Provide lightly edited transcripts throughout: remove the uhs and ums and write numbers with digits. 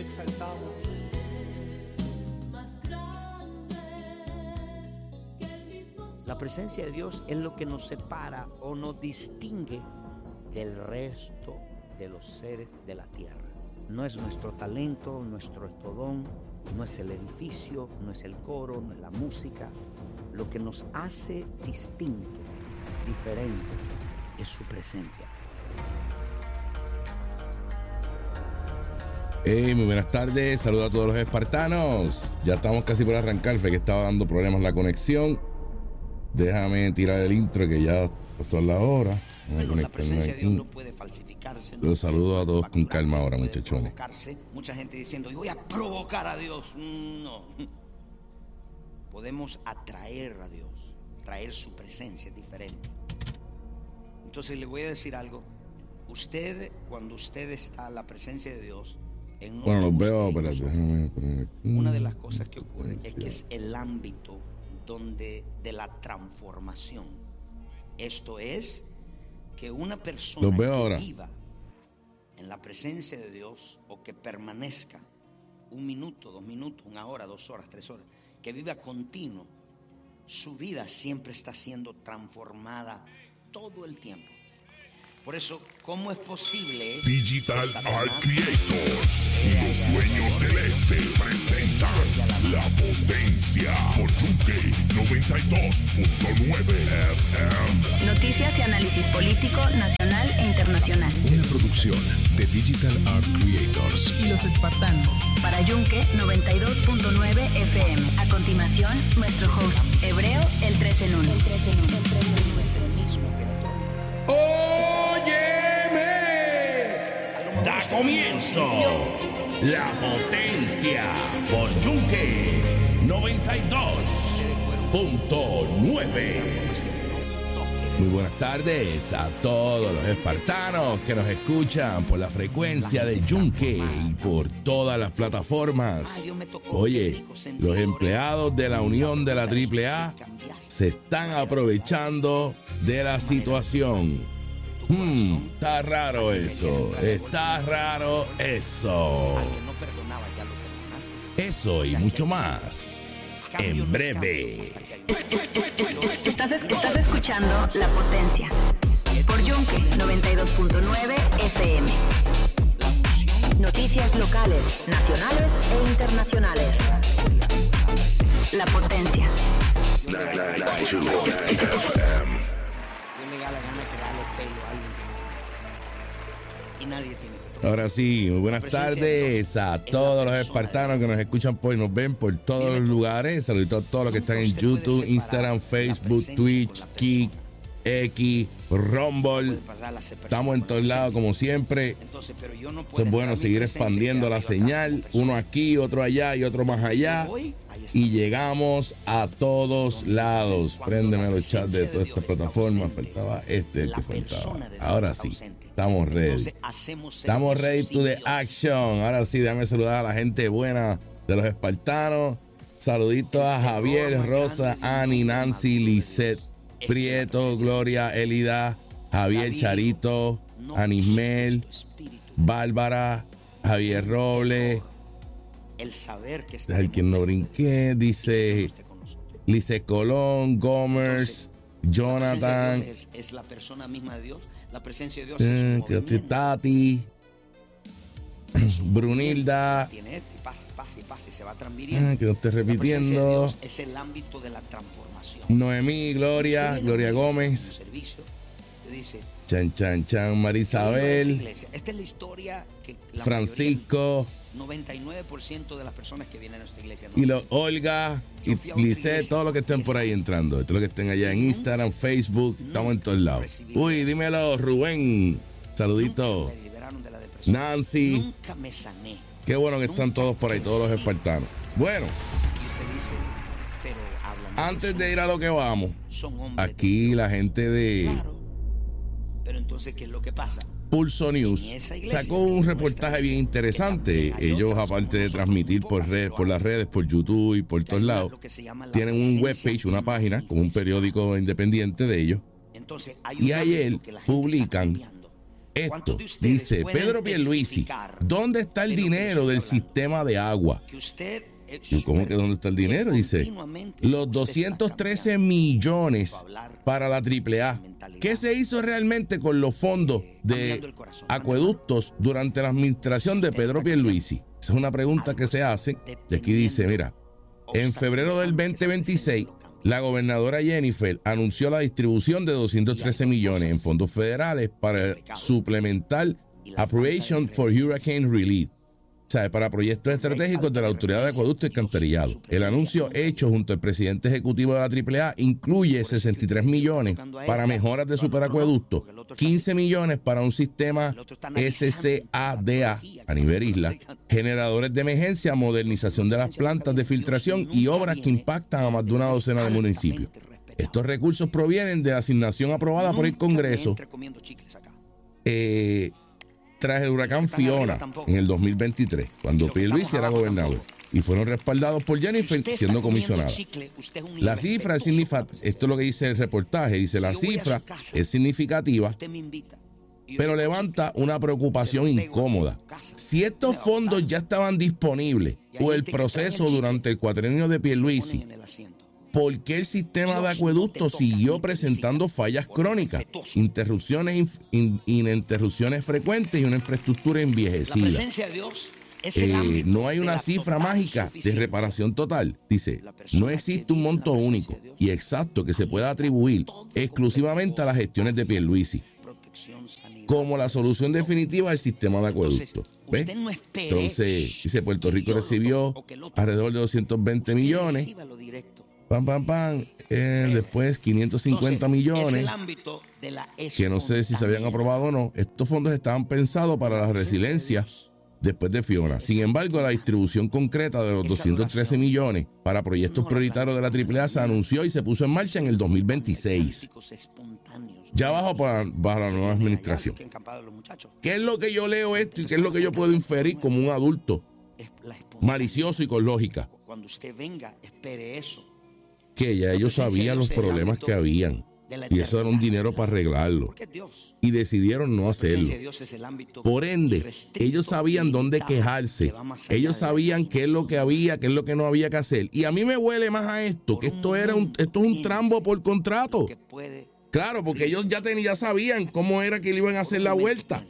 exaltamos. La presencia de Dios es lo que nos separa o nos distingue del resto de los seres de la tierra. No es nuestro talento, nuestro don, no es el edificio, no es el coro, no es la música. Lo que nos hace distinto, diferente, es su presencia. Hey, muy buenas tardes, saludos a todos los espartanos. Ya estamos casi por arrancar, fue que estaba dando problemas la conexión. Déjame tirar el intro que ya pasó la hora. Bueno, la presencia de Dios no puede falsificarse. Los saludo a todos con calma ahora, muchachones. Mucha gente diciendo, yo voy a provocar a Dios. No. Podemos atraer a Dios, traer su presencia, es diferente. Entonces le voy a decir algo. Usted, cuando usted está en la presencia de Dios, en bueno, los veo, pero una de las cosas que ocurre es que es el ámbito de la transformación. Esto es que una persona que viva en la presencia de Dios o que permanezca 1 minuto, 2 minutos, 1 hora, 2 horas, 3 horas, que viva continuo, su vida siempre está siendo transformada todo el tiempo. Por eso, ¿cómo es posible? Digital Art Creators, los dueños del este, presentan La Potencia por Yunque 92.9 FM. Noticias y análisis político nacional e internacional. Una producción de Digital Art Creators y los espartanos. Para Yunque 92.9 FM. A continuación, nuestro host hebreo, el 3 en 1. El 3 en 1 es el mismo que entró. ¡Óyeme! Da comienzo La Potencia por Yunque 92.9. Muy buenas tardes a todos los espartanos que nos escuchan por la frecuencia de Yunque y por todas las plataformas. Oye, los empleados de la Unión de la AAA se están aprovechando de la situación. Está raro eso. Está raro eso. Eso y mucho más en breve. Estás escuchando La Potencia por Yunque 92.9 FM. Noticias locales, nacionales e internacionales. La Potencia. Ahora sí, muy buenas tardes a todos los espartanos que nos escuchan y nos ven por todos los lugares. Saludos a todos los que están en YouTube, Instagram, Facebook, Twitch, Kick, X, Rumble. Estamos en todos lados como siempre. Es bueno seguir expandiendo la señal. Uno aquí, otro allá y otro más allá. Y llegamos a todos lados. Préndeme los chats de todas estas plataformas. Faltaba el que faltaba. Ahora sí, estamos ready. Estamos ready to the action. Ahora sí, déjame saludar a la gente buena de los espartanos. Saluditos a Javier, Rosa, Ani, Nancy, Lisette, Prieto, Gloria, Elida, Javier, Charito, Anismel, Bárbara, Javier Robles. El saber que está el quien no brinqué, dice Lice Colón, Gomers, Jonathan. Es la persona misma de Dios. La presencia de Dios es que Tati, Brunilda. Pase, se va transmitiendo. Que no esté repitiendo. De es el ámbito de la transformación. Noemí, Gloria Gómez. Chan, Marisabel. Esta es la historia que la Francisco, 99% de las personas que vienen a nuestra iglesia. Y Olga, y Lisette, todos los que estén por ahí entrando. Todos los que estén allá en Instagram, Facebook, estamos en todos lados. Uy, dímelo, Rubén. Saludito. Nancy. Nunca me sané. Qué bueno que están todos por ahí, todos los espartanos. Bueno, antes de ir a lo que vamos, aquí la gente de Pero entonces, ¿qué es lo que pasa? Pulso News sacó un reportaje bien interesante. Ellos, aparte de transmitir por las redes, por YouTube y por todos lados, tienen un webpage, una página con un periódico independiente de ellos. Y ayer publican esto. Dice Pedro Pierluisi, ¿dónde está el dinero del sistema de agua? ¿Y cómo que dónde está el dinero? Dice, los 213 millones para la AAA. ¿Qué se hizo realmente con los fondos de acueductos durante la administración de Pedro Pierluisi? Esa es una pregunta que se hace. Y aquí dice, mira, en febrero del 2026, la gobernadora Jennifer anunció la distribución de 213 millones en fondos federales para suplementar Appropriation for Hurricane Relief, o sea, para proyectos estratégicos de la Autoridad de Acueducto y Alcantarillado. El anuncio hecho junto al presidente ejecutivo de la AAA incluye 63 millones para mejoras de superacueducto, 15 millones para un sistema SCADA a nivel isla, generadores de emergencia, modernización de las plantas de filtración y obras que impactan a más de una docena de municipios. Estos recursos provienen de la asignación aprobada por el Congreso tras el huracán Fiona en el 2023, cuando Pierluisi era gobernador, y fueron respaldados por Jennifer siendo comisionada. La cifra es significativa, esto es lo que dice el reportaje, dice la cifra es significativa, pero levanta una preocupación incómoda. Si estos fondos ya estaban disponibles o el proceso durante el cuatrienio de Pierluisi, ¿por qué el sistema de acueductos siguió presentando fallas crónicas, interrupciones frecuentes y una infraestructura envejecida? No hay una cifra mágica de reparación total. Dice, no existe un monto único y exacto que se pueda atribuir exclusivamente a las gestiones de Pierluisi como la solución definitiva del sistema de acueducto. ¿Ves? Entonces, dice, Puerto Rico recibió alrededor de 220 millones. Después 550 millones, que no sé si se habían aprobado o no. Estos fondos estaban pensados para la resiliencia después de Fiona. Sin embargo, la distribución concreta de los 213 millones para proyectos prioritarios de la AAA se anunció y se puso en marcha en el 2026. Ya bajo para la nueva administración. ¿Qué es lo que yo leo esto y qué es lo que yo puedo inferir como un adulto malicioso y con lógica? Cuando usted venga, espere eso. Que ya ellos sabían los problemas que habían y eso era un dinero para arreglarlo y decidieron no hacerlo. Por ende, ellos sabían dónde quejarse, ellos sabían qué es lo que había, qué es lo que no había que hacer. Y a mí me huele más a esto, que esto es un trambo por contrato. Claro, porque ellos ya sabían cómo era que le iban a hacer la vuelta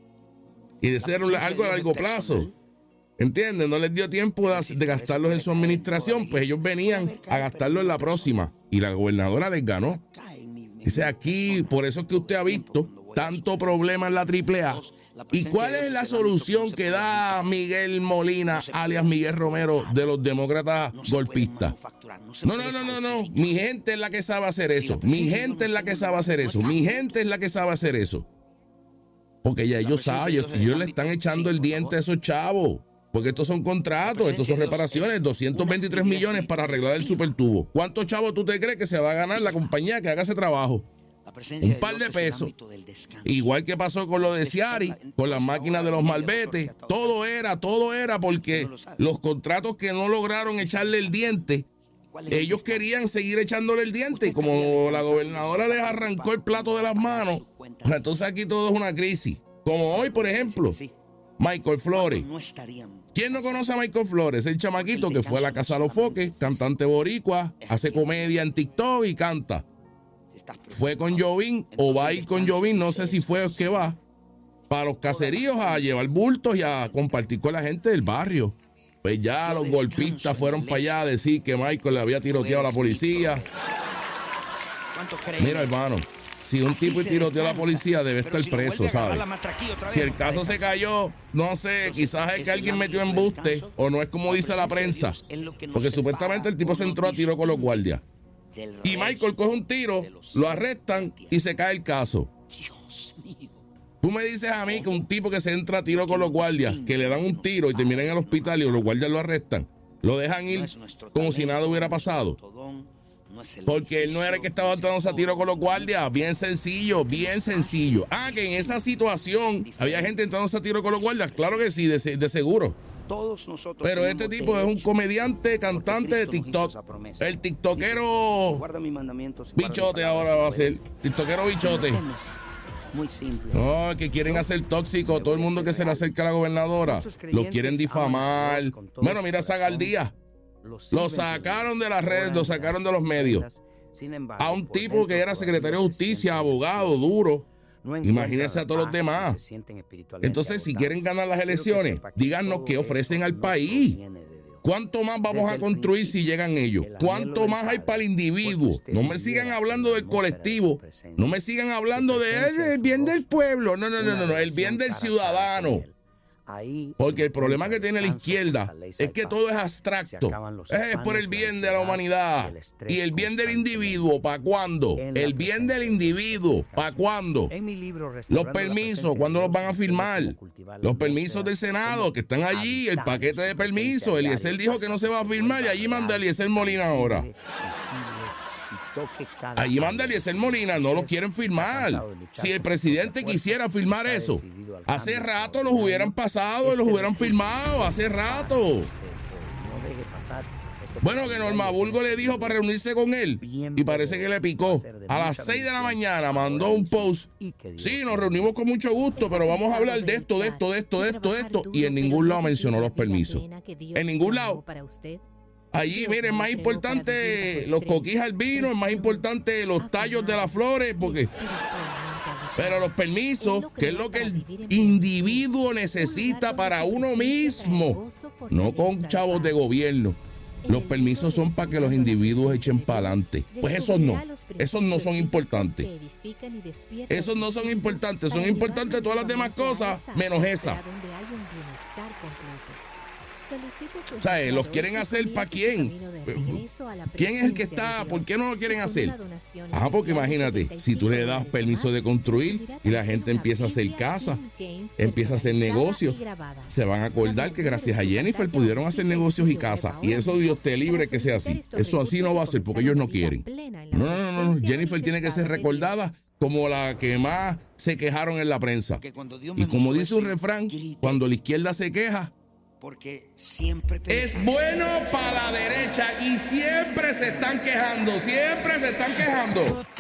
y de ser algo a largo plazo. ¿Entienden? No les dio tiempo de gastarlos en su administración, pues ellos venían a gastarlo en la próxima y la gobernadora les ganó. Dice aquí, por eso es que usted ha visto tanto problema en la AAA. ¿Y cuál es la solución que da Miguel Molina, alias Miguel Romero, de los demócratas golpistas? No. Mi gente es la que sabe hacer eso. Mi gente es la que sabe hacer eso. Mi gente es la que sabe hacer eso. Porque ya ellos saben, ellos le están echando el diente a esos chavos. Porque estos son contratos, estos son reparaciones, 223 millones para arreglar el supertubo. ¿Cuántos chavos tú te crees que se va a ganar la compañía que haga ese trabajo? Un par de pesos. Igual que pasó con lo de Ciari, con las máquinas de los malbetes. Todo era porque los contratos que no lograron echarle el diente, ellos querían seguir echándole el diente. Y como la gobernadora les arrancó el plato de las manos, pues entonces aquí todo es una crisis. Como hoy, por ejemplo, Michael Flores. ¿Quién no conoce a Michael Flores? El chamaquito que fue a la Casa de los Foques, cantante boricua, hace comedia en TikTok y canta. Fue con Jovín o va a ir con Jovín, no sé si fue o que va, para los caseríos a llevar bultos y a compartir con la gente del barrio. Pues ya los golpistas fueron para allá a decir que Michael le había tiroteado a la policía. Mira, hermano, si un tipo tiroteó a la policía, debe estar preso, ¿sabes? Si el caso se cayó, no sé, quizás es que alguien metió embuste o no es como dice la prensa. Porque supuestamente el tipo se entró a tiro con los guardias. Y Michael coge un tiro, lo arrestan y se cae el caso. Tú me dices a mí que un tipo que se entra a tiro con los guardias, que le dan un tiro y termina en el hospital y los guardias lo arrestan, lo dejan ir como si nada hubiera pasado. Porque él no era el que estaba dándose a tiro con los guardias. Bien sencillo, bien sencillo. Que en esa situación había gente entrándose a tiro con los guardias. Claro que sí, de seguro. Pero este tipo es un comediante, cantante de TikTok. El tiktokero bichote ahora va a ser. Tiktokero bichote. Muy simple. No, que quieren hacer tóxico. Todo el mundo que se le acerca a la gobernadora lo quieren difamar. Bueno, mira a Zagaldía. Lo sacaron de las redes, lo sacaron de los medios. A un tipo que era secretario de justicia, abogado, duro. Imagínense a todos los demás. Entonces, si quieren ganar las elecciones, díganos qué ofrecen al país. ¿Cuánto más vamos a construir si llegan ellos? ¿Cuánto más hay para el individuo? No me sigan hablando del colectivo. No me sigan hablando del bien del pueblo. No, el bien del ciudadano. Porque el problema que tiene la izquierda es que todo es abstracto. Es por el bien de la humanidad. ¿Y el bien del individuo para cuándo? El bien del individuo para cuándo. Los permisos, ¿cuándo los van a firmar? Los permisos del Senado que están allí, el paquete de permisos. Eliezer dijo que no se va a firmar y allí manda Eliezer Molina ahora. Allí manda Eliezer Molina, no lo quieren firmar. Si el presidente quisiera firmar eso, hace rato los hubieran pasado y los hubieran firmado, hace rato. Bueno, que Norma Burgo le dijo para reunirse con él y parece que le picó. A las 6 de la mañana mandó un post. Sí, nos reunimos con mucho gusto, pero vamos a hablar de esto. Y en ningún lado mencionó los permisos. En ningún lado. Allí, miren, es más importante los coquís al vino, es más importante los tallos de las flores, porque... Pero los permisos, que es lo que el individuo necesita para uno mismo, no con chavos de gobierno. Los permisos son para que los individuos echen para adelante. Pues esos no son importantes. Esos no son importantes, son importantes todas las demás cosas, menos esa. ¿Sabes? ¿Los quieren hacer para quién? ¿Quién es el que está? ¿Por qué no lo quieren hacer? Porque imagínate, si tú le das permiso de construir y la gente empieza a hacer casa, empieza a hacer negocios, se van a acordar que gracias a Jennifer pudieron hacer negocios y casa. Y eso Dios te libre que sea así. Eso así no va a ser porque ellos no quieren. No. Jennifer tiene que ser recordada como la que más se quejaron en la prensa. Y como dice un refrán, cuando la izquierda se queja, porque siempre es bueno para la derecha y siempre se están quejando.